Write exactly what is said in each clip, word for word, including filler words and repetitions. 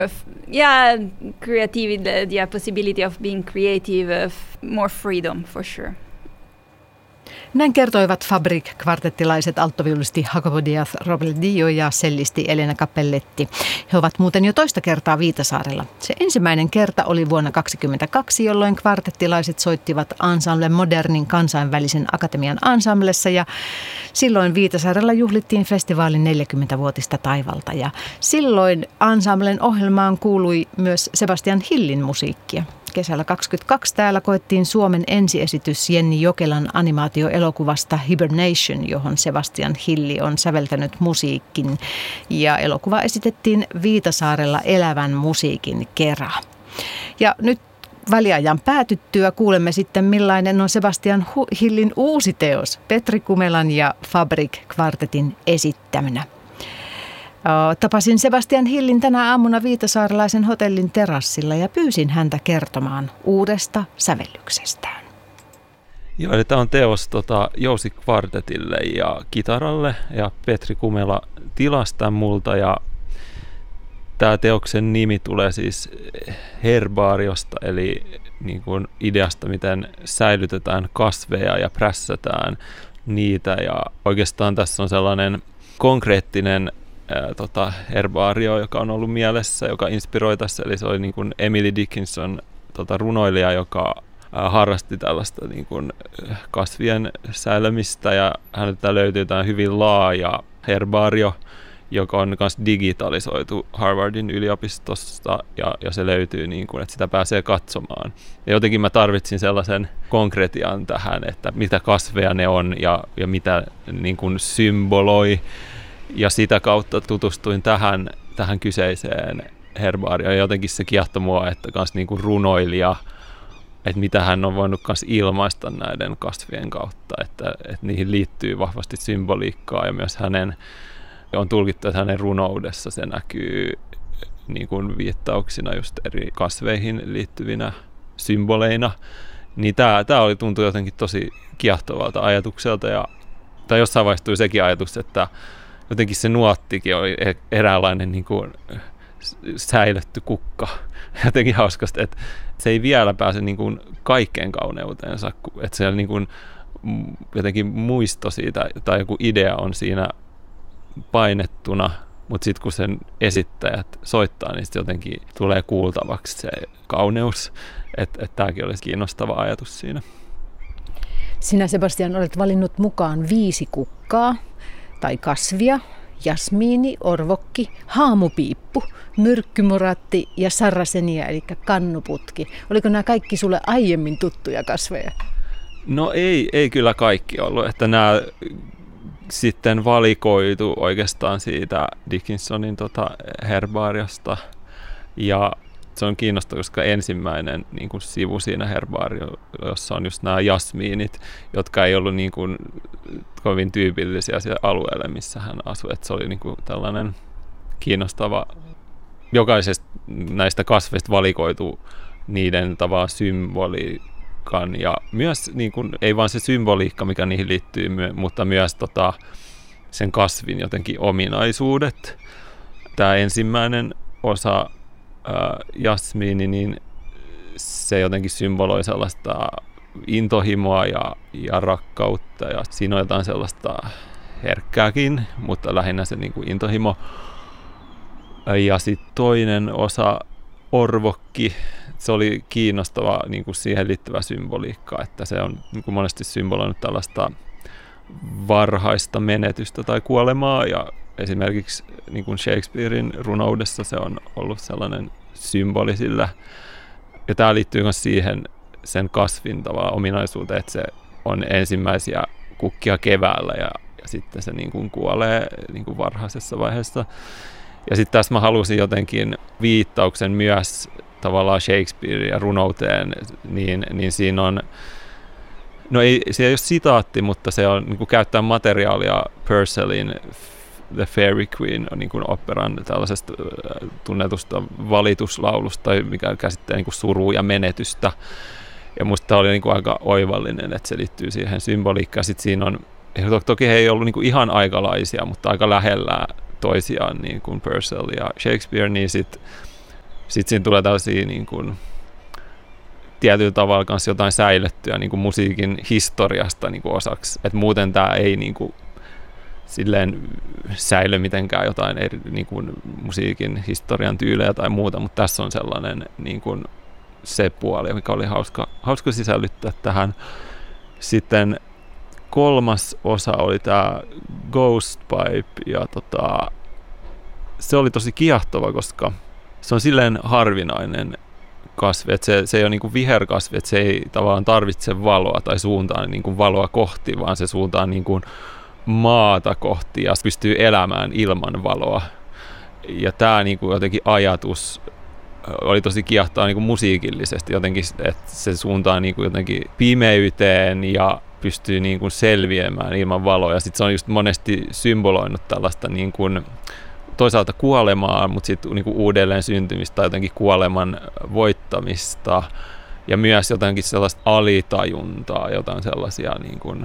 Yeah, creativity, the, the possibility of being creative, of more freedom for sure. Näin kertoivat Fabrik-kvartettilaiset alttoviulisti Jacobo Díaz Robledillo ja cellisti Elena Cappelletti. He ovat muuten jo toista kertaa Viitasaarella. Se ensimmäinen kerta oli vuonna kaksikymmentäkaksi, jolloin kvartettilaiset soittivat Ensemble Modernin kansainvälisen akatemian ensemblessa ja silloin Viitasaarella juhlittiin festivaalin neljäkymmenvuotista taivalta ja silloin ensemblen ohjelmaan kuului myös Sebastian Hillin musiikkia. Kesällä kaksikymmentäkaksi täällä koettiin Suomen ensiesitys Jenni Jokelan animaatioelokuvasta Hibernation, johon Sebastian Hilli on säveltänyt musiikin. Ja elokuva esitettiin Viitasaarella elävän musiikin kera. Ja nyt väliajan päätyttyä kuulemme sitten, millainen on Sebastian Hillin uusi teos, Petri Kumelan ja Fabrik-kvartetin esittämänä. Tapasin Sebastian Hillin tänä aamuna viitasaarelaisen hotellin terassilla ja pyysin häntä kertomaan uudesta sävellyksestään. Joo, eli tämä on teos tota, Jousi kvartetille ja kitaralle ja Petri Kumela tilasta multa ja tämä teoksen nimi tulee siis herbaariosta eli niin kuin ideasta, miten säilytetään kasveja ja prässätään niitä ja oikeastaan tässä on sellainen konkreettinen Ää, tota, herbaario, joka on ollut mielessä, joka inspiroi tässä. Eli se oli niin kuin Emily Dickinson tota, runoilija, joka ää, harrasti tällaista niin kuin, kasvien säilömistä. Ja häneltä löytyy tämä hyvin laaja herbaario, joka on myös digitalisoitu Harvardin yliopistosta. Ja, ja se löytyy, niin kuin, että sitä pääsee katsomaan. Ja jotenkin mä tarvitsin sellaisen konkretian tähän, että mitä kasveja ne on ja, ja mitä niin kuin symboloi. Ja sitä kautta tutustuin tähän, tähän kyseiseen herbaarioon. Jotenkin se kiehtoi mua, että kans niinku runoilija, että mitä hän on voinut kans ilmaista näiden kasvien kautta. Että, että niihin liittyy vahvasti symboliikkaa ja myös hänen, on tulkittu, että hänen runoudessa se näkyy niin kuin viittauksina just eri kasveihin liittyvinä symboleina. Niin tää, tää oli tuntui jotenkin tosi kiehtovalta ajatukselta. Ja, tai jossain vaiheessa tuli sekin ajatus, että jotenkin se nuottikin oli eräänlainen niin kuin säilytty kukka. Jotenkin hauskasti, että se ei vielä pääse niin kuin kaikkeen kauneuteensa, että se niin kuin jotenkin muisto siitä tai joku idea on siinä painettuna, mutta sitten kun sen esittäjät soittaa, niin jotenkin tulee kuultavaksi se kauneus, että et tämäkin olisi kiinnostava ajatus siinä. Sinä, Sebastian, olet valinnut mukaan viisi kukkaa tai kasvia, jasmiini, orvokki, haamupiippu, myrkkymuratti ja sarrasenia, eli kannuputki. Oliko nämä kaikki sulle aiemmin tuttuja kasveja? No ei, ei kyllä kaikki ollut, että nämä sitten valikoitu oikeastaan siitä Dickinsonin tota herbaariosta ja se on kiinnostavaa, koska ensimmäinen niin kuin sivu siinä herbaariossa on just nämä jasmiinit, jotka ei ollut niin kuin kovin tyypillisiä siellä alueelle, missä hän asui. Että se oli niin kuin tällainen kiinnostava, jokaisesta näistä kasveista valikoitu niiden tavallaan symboliikan ja myös, niin kuin, ei vain se symboliikka, mikä niihin liittyy, mutta myös tota, sen kasvin jotenkin ominaisuudet. Tämä ensimmäinen osa Äh, jasmiini, niin se jotenkin symboloi sellaista intohimoa ja, ja rakkautta ja siinä on jotain sellaista herkkääkin, mutta lähinnä se niin kuin intohimo. Ja sitten toinen osa, orvokki, se oli kiinnostava niin kuin siihen liittyvä symboliikka, että se on niin kuin monesti symboloinut tällaista varhaista menetystä tai kuolemaa ja esimerkiksi niin kuin Shakespearein runoudessa se on ollut sellainen symboli sillä. Ja tämä liittyy myös siihen sen kasvin tavallaan ominaisuuteen, että se on ensimmäisiä kukkia keväällä ja, ja sitten se niin kuin kuolee niin kuin varhaisessa vaiheessa. Ja sitten tässä mä halusin jotenkin viittauksen myös tavallaan Shakespeare ja runouteen, niin, niin siinä on, no ei, se ei ole sitaatti, mutta se on niin kuin käyttää materiaalia Purcellin The Fairy Queen on niin kuin operan tällaisesta tunnetusta valituslaulusta, mikä käsittää niin kuin surua ja menetystä. Ja musta tämä oli niin kuin aika oivallinen, että se liittyy siihen symboliikkaan. Sitten siinä on, toki he ei ollut niin kuin ihan aikalaisia, mutta aika lähellä toisiaan niin kuin Purcell ja Shakespeare, niin sitten sitten siinä tulee tällaisia niin kuin, tietyllä tavalla kanssa jotain säilyttyä niin kuin musiikin historiasta niin kuin osaksi. Et muuten tämä ei niin kuin, silleen säily mitenkään jotain eri, niin kuin, musiikin historian tyylejä tai muuta, mutta tässä on sellainen niin kuin, se puoli, mikä oli hauska, hauska sisällyttää tähän. Sitten kolmas osa oli tämä Ghost Pipe, ja tota, se oli tosi kiehtova, koska se on silleen harvinainen kasvi, että se, se ei ole niin kuin viherkasvi, että se ei tavallaan tarvitse valoa tai suuntaa niin kuin valoa kohti, vaan se suuntaa niin kuin maata kohti ja pystyy elämään ilman valoa. Ja tämä niin kuin jotenkin ajatus oli tosi kiehtova niin kuin musiikillisesti jotenkin, että se suuntaa niin kuin jotenkin pimeyteen ja pystyy niin kuin selviämään ilman valoa. Ja sitten se on just monesti symboloinut tällaista niin kuin toisaalta kuolemaa, mutta sitten niin kuin uudelleen syntymistä tai jotenkin kuoleman voittamista ja myös jotenkin sellaista alitajuntaa, jotain sellaisia niin kuin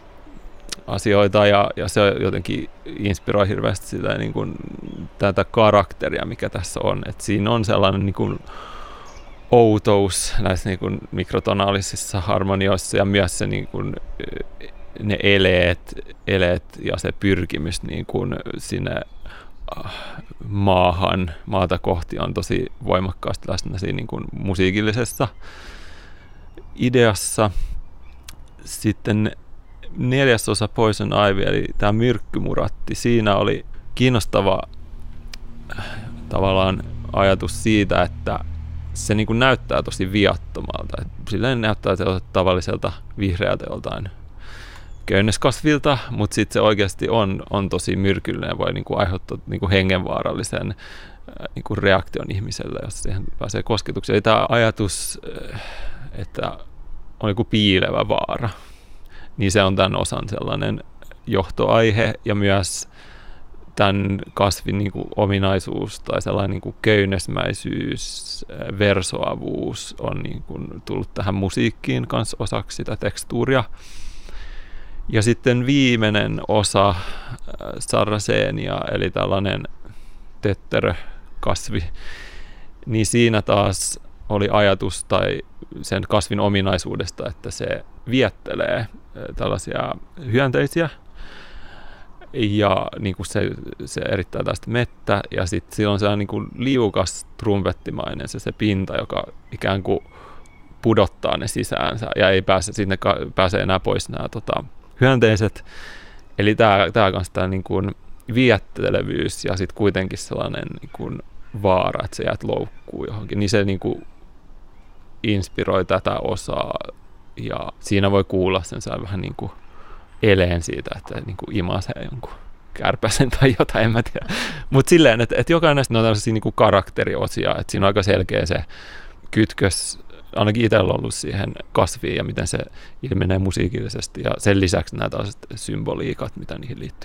asioita ja, ja se jotenkin inspiroi hirveästi sitä niin kuin, tätä karakteria, mikä tässä on. Et siinä on sellainen niin kuin outous näissä niin kuin mikrotonaalisissa harmonioissa ja myös se, niin kuin, ne eleet, eleet ja se pyrkimys niin kuin sinne maahan, maata kohti on tosi voimakkaasti läsnä siinä niin kuin musiikillisessa ideassa. Sitten neljäs osa Poison Ivy, eli tämä myrkkymuratti, siinä oli kiinnostava tavallaan ajatus siitä, että se niin kuin näyttää tosi viattomalta. Silleen näyttää tavalliselta vihreältä joltain köynnöskasvilta, mutta sitten se oikeasti on, on tosi myrkyllinen ja voi niin kuin aiheuttaa niin kuin hengenvaarallisen niin kuin reaktion ihmiselle, jos siihen pääsee kosketukseen. Eli tämä ajatus, että on joku piilevä vaara, niin se on tämän osan sellainen johtoaihe ja myös tämän kasvin niin kuin ominaisuus tai sellainen niin kuin köynnösmäisyys, versoavuus on niin kuin tullut tähän musiikkiin kanssa osaksi sitä tekstuuria. Ja sitten viimeinen osa, Sarracenia, eli tällainen tötterökasvi, niin siinä taas oli ajatus tai sen kasvin ominaisuudesta, että se viettelee tällaisia hyönteisiä ja niin kuin se, se erittää tästä mettä ja sitten sillä on sellainen niin kuin liukas trumpettimainen se, se pinta, joka ikään kuin pudottaa ne sisäänsä ja ei pääse, sinne pääse enää pois nämä tota, hyönteiset. Eli tämä, tämä kanssa tämä niin kuin viettelevyys ja sitten kuitenkin sellainen niin kuin vaara, että se jäät loukkuu johonkin, niin se niin kuin inspiroi tätä osaa ja siinä voi kuulla sen saa vähän niin kuin eleen siitä, että niin kuin imasee jonkun kärpäsen tai jotain, en mä tiedä. Mutta silleen, että, että jokainen näistä on tällaisia niin kuin karakteriosia, että siinä on aika selkeä se kytkös, ainakin itsellä on ollut siihen kasviin ja miten se ilmenee musiikillisesti ja sen lisäksi nämä tällaiset symboliikat, mitä niihin liittyy.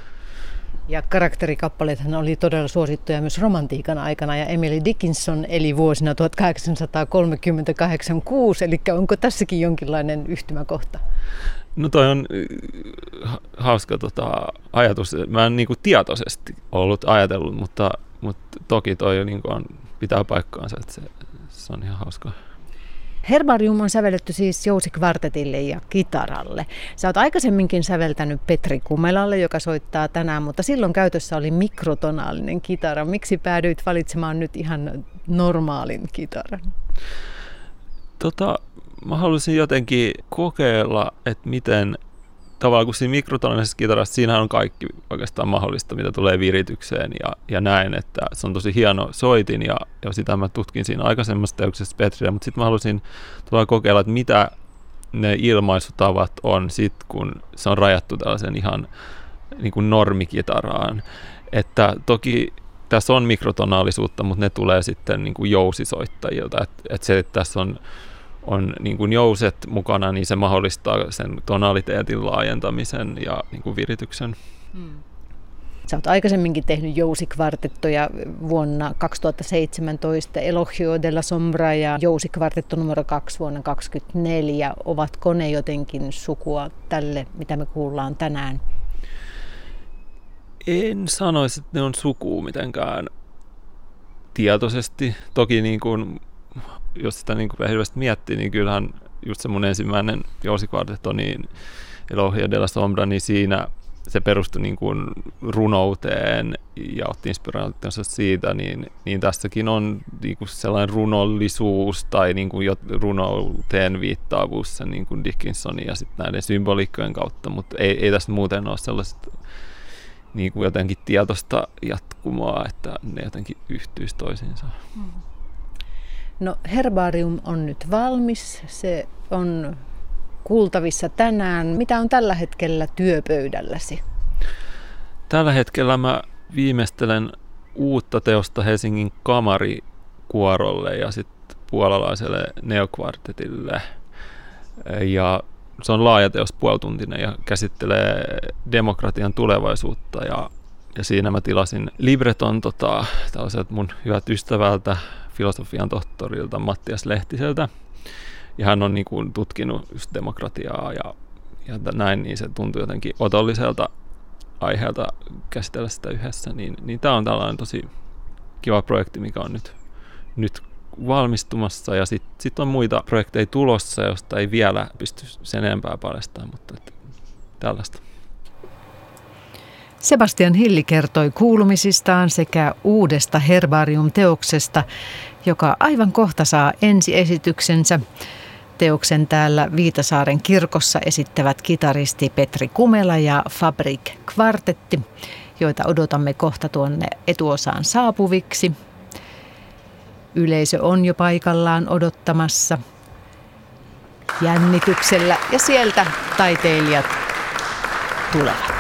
Ja karakterikappaleethan oli todella suosittuja myös romantiikan aikana ja Emily Dickinson eli vuosina tuhatkahdeksansataakolmekymmentä kahdeksankymmentäkuusi, eli onko tässäkin jonkinlainen yhtymäkohta? No toi on hauska tota, ajatus. Mä en niinku tietoisesti ollut ajatellut, mutta, mutta toki toi niinku on, pitää paikkaansa, että se, se on ihan hauskaa. Herbarium on sävelletty siis jousikvartetille ja kitaralle. Sä oot aikaisemminkin säveltänyt Petri Kumelalle, joka soittaa tänään, mutta silloin käytössä oli mikrotonaalinen kitara. Miksi päädyit valitsemaan nyt ihan normaalin kitaran? Tota, mä haluaisin jotenkin kokeilla, että miten tavallaan kun siinä mikrotonaalisessa kitarassa, siinähän on kaikki oikeastaan mahdollista, mitä tulee viritykseen ja, ja näin, että se on tosi hieno soitin ja, ja sitä mä tutkin siinä aikaisemmassa teoksessa Petriä, mutta sitten mä halusin kokeilla, että mitä ne ilmaisutavat on sit, kun se on rajattu tällaisen ihan niin kuin normikitaraan, että toki tässä on mikrotonaalisuutta, mutta ne tulee sitten niin kuin jousisoittajilta, että, että se, että tässä on on niin kuin jouset mukana, niin se mahdollistaa sen tonaliteetin laajentamisen ja niin kuin virityksen. Hmm. Sä oot aikaisemminkin tehnyt jousikvartettoja vuonna kaksituhattaseitsemäntoista, Elogio della Sombra ja jousikvartetto numero kaksi vuonna kaksituhattakaksikymmentäneljä. Ovatko ne jotenkin sukua tälle, mitä me kuullaan tänään? En sanoisi, että ne on sukua mitenkään tietoisesti. Toki niin kuin, jos sitä niin kuin rehellisesti miettii, niin kyllähän just se mun ensimmäinen jousikvartetto, niin Elogia della Sombra, niin siinä se perustui niin kuin runouteen ja otti inspiraationsa siitä, niin, niin tässäkin on niin kuin sellainen runollisuus tai niin kuin runouteen viittaavuus sen niin kuin Dickinsonin ja sitten näiden symbolikkojen kautta, mutta ei, ei tässä muuten ole sellaista niin kuin jotenkin tietoista jatkumoa, että ne jotenkin yhtyisi toisiinsa. No, herbarium on nyt valmis, se on kuultavissa tänään. Mitä on tällä hetkellä työpöydälläsi? Tällä hetkellä mä viimeistelen uutta teosta Helsingin kamarikuorolle ja sitten puolalaiselle neokvartetille. Ja se on laaja teos, puolituntinen ja käsittelee demokratian tulevaisuutta. Ja, ja siinä mä tilasin libreton tota, tällaiset mun hyvät ystävältä, filosofian tohtorilta Mattias Lehtiseltä. Ja hän on niin kuin tutkinut just demokratiaa ja, ja näin, niin se tuntui jotenkin otolliselta aiheelta käsitellä sitä yhdessä. Niin, niin tämä on tällainen tosi kiva projekti, mikä on nyt, nyt valmistumassa. Ja sitten sit on muita projekteja tulossa, joista ei vielä pysty sen enempää paljastamaan, mutta että, tällaista. Sebastian Hilli kertoi kuulumisistaan sekä uudesta herbarium-teoksesta, joka aivan kohta saa ensiesityksensä. Teoksen täällä Viitasaaren kirkossa esittävät kitaristi Petri Kumela ja Fabrik Kvartetti, joita odotamme kohta tuonne etuosaan saapuviksi. Yleisö on jo paikallaan odottamassa jännityksellä ja sieltä taiteilijat tulevat.